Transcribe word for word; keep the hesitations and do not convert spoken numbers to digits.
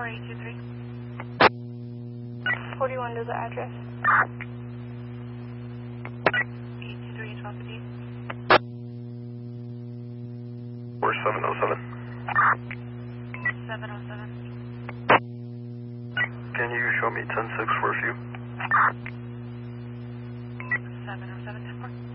four eight two three. forty-one to the address. eight two three, twelve fifty. four seven oh seven. seven oh seven. Can you show me ten six for a few? seven oh seven, ten four.